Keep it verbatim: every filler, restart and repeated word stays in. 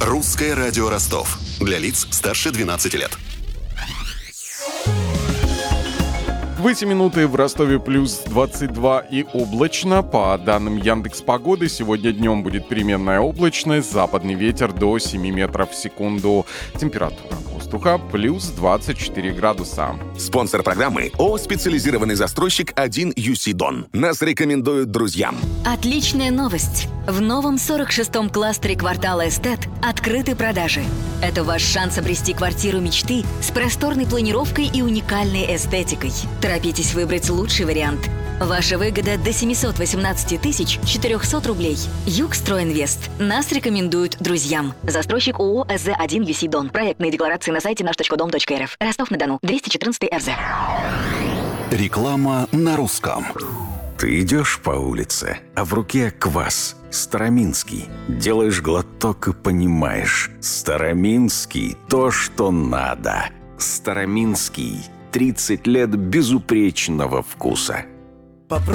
Русское радио Ростов. Для лиц старше двенадцати лет. В эти минуты в Ростове плюс двадцать два и облачно. По данным Яндекс.Погоды, сегодня днем будет переменная облачность, западный ветер до семи метров в секунду. Температура воздуха плюс двадцать четыре градуса. Спонсор программы ООО «Специализированный застройщик один ю си Дон». Нас рекомендуют друзьям. Отличная новость. В новом сорок шестом кластере квартала «Эстет» открыты продажи. Это ваш шанс обрести квартиру мечты с просторной планировкой и уникальной эстетикой. Торопитесь выбрать лучший вариант. Ваша выгода до семьсот восемнадцать тысяч четыреста рублей. Югстройинвест. Нас рекомендуют друзьям. Застройщик ООО «эс зэ один ю си Дон». Проектные декларации на сайте наш точка дом точка эр эф. Ростов-на-Дону. двести четырнадцатый эф зэ. Реклама на русском. Ты идешь по улице, а в руке квас. Староминский. Делаешь глоток и понимаешь. Староминский – то, что надо. Староминский. тридцать лет безупречного вкуса.